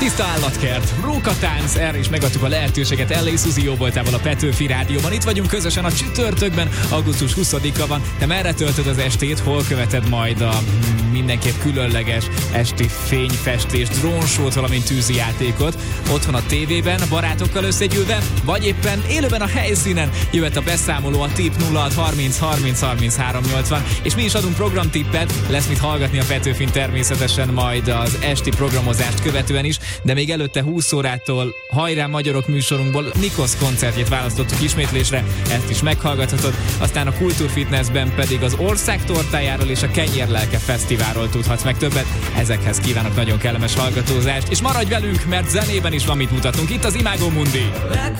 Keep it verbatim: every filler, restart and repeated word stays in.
Tiszta állatkert, rókatánc, erre is megadtuk a lehetőséget el á. Suzy voltával a Petőfi Rádióban. Itt vagyunk közösen a csütörtökben, augusztus huszadika van. Te merre töltöd az estét, hol követed majd a mindenképp különleges esti fényfestés, drónsót, valamint tűzijátékot? Otthon a tévében, barátokkal összegyűlve, vagy éppen élőben a helyszínen? Jöhet a beszámoló, a tipp nulla hat harminc harminc harminchárom nyolcvan, és mi is adunk programtippet, lesz mit hallgatni a Petőfin természetesen majd az esti programozást követően is, de még előtte húsz órától Hajrá Magyarok műsorunkból Nikos koncertjét választottuk ismétlésre, ezt is meghallgathatod, aztán a Kultúrfitnessben pedig az ország tortájáról és a Kenyérlelke Fesztiválról tudhatsz meg többet. Ezekhez kívánok nagyon kellemes hallgatózást, és maradj velünk, mert zenében is van mit mutatnunk. Itt az Imago Mundi.